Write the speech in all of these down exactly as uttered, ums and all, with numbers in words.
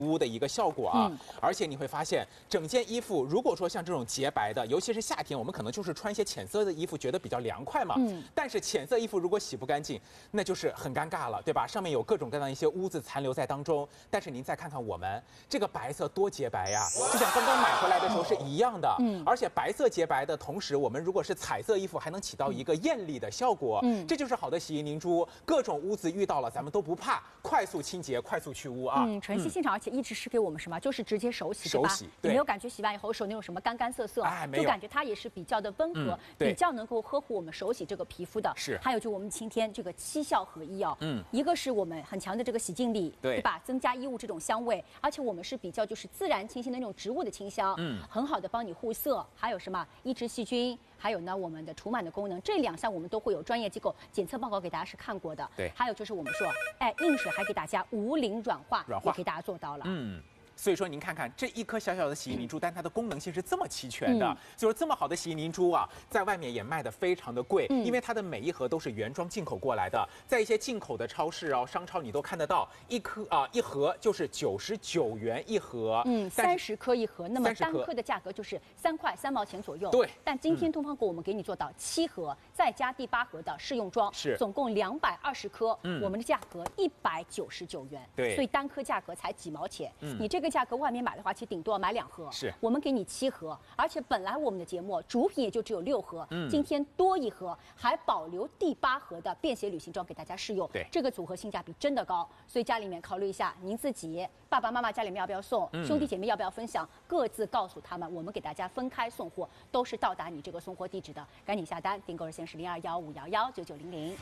污的一个效果啊， 嗯、 而且你会发现，整件衣服如果说像这种洁白的，尤其是夏天，我们可能就是穿一些浅色的衣服，觉得比较凉快嘛。 嗯。 但是浅色衣服如果洗不干净，那就是很尴尬了，对吧？上面有各种各样的一些污渍残留在当中。但是您再看看我们这个白色多洁白呀，就像刚刚买回来的时候是一样的。 嗯。 而且白色洁白的同时，我们如果是彩色衣服，还能起到一个艳丽的效果。 嗯。 这就是好的洗衣凝珠，各种污渍遇到了，咱们都不怕，快速清洁，快速去污啊。 嗯，晨曦现场，而且一直是给我们什么，就是直接手洗，对吧？ 手洗， 你没有感觉洗完以后手那种什么干干涩涩， 哎，没有， 就感觉它也是比较的温和，比较能够呵护我们手洗这个皮肤的。 是。 还有就我们晴天这个七效合一哦， 嗯， 一个是我们很强的这个洗净力， 对， 对吧？增加衣物这种香味，而且我们是比较就是自然清新的那种植物的清香， 嗯， 很好的帮你护色，还有什么抑制细菌，还有呢我们的除螨的功能，这两项我们都会有专业机构检测报告给大家是看过的。 对， 还有就是我们说，哎，硬水还给大家无磷软化， 软化也给大家做到了， 嗯。所以说，您看看这一颗小小的洗衣凝珠，但它的功能性是这么齐全的。 嗯、 就是这么好的洗衣凝珠啊，在外面也卖的非常的贵， 嗯、 因为它的每一盒都是原装进口过来的，在一些进口的超市啊、商超你都看得到，一颗啊、呃、一盒就是九十九元一盒， 嗯，三十颗一盒，那么单颗颗的价格就是三块三毛钱左右。 对， 但今天东方果我们给你做到七盒，嗯、再加第八盒的试用装， 是总共两百二十颗， 嗯， 我们的价格一百九十九元， 对， 所以单颗价格才几毛钱，嗯，你这个价格外面买的话。而且顶多买两盒， 是我们给你七盒，而且本来我们的节目主品也就只有六盒， 嗯， 今天多一盒，还保留第八盒的便携旅行装给大家试用， 对， 这个组合性价比真的高，所以家里面考虑一下，您自己爸爸妈妈家里面要不要送， 嗯、 兄弟姐妹要不要分享，各自告诉他们，我们给大家分开送货，都是到达你这个送货地址的，赶紧下单，订购热线是零二幺五幺幺九九零零。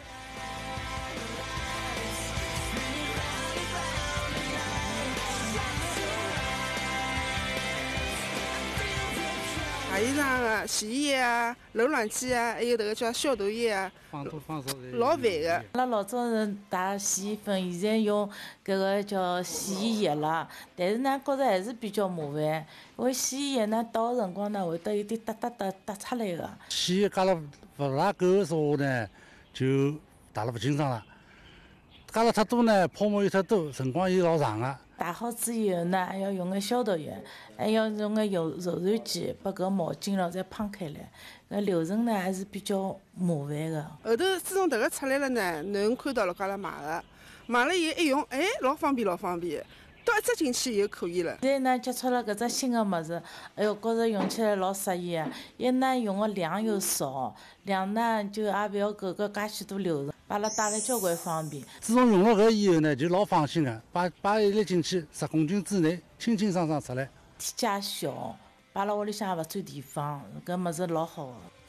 洗衣裳个洗衣液啊、冷暖气啊，还有这个叫消毒液啊， 放多放少老烦个。 阿拉老早是打洗衣粉，现在用搿个叫洗衣液了，但是呢，觉着还是比较麻烦，因为洗衣液呢倒的辰光呢会得有点哒哒哒哒出来个。 洗衣加了勿大够的时候呢，就打了勿清爽了。加了太多呢，泡沫又太多，辰光又老长个。 打好之以后呢，还要用眼消毒液，还要用眼柔柔软剂把搿毛巾咯再滂开来。搿流程呢还是比较麻烦个。 后头自从迭个出来了呢，侬看到了阿拉买个，买了以后一用，哎，老方便老方便，倒一只进去以后可以了。 现在呢接触了搿只新个物事，哎哟，觉着用起来老适意个。一呢用个量又少，两呢就也勿要搿个介许多流程。把阿拉带来交关方便。 自从用了搿以后呢，就老放心个，把把一粒进去，十公斤之内，清清爽爽出来。 体积小，摆辣屋里向也勿占地方，搿物事老好个。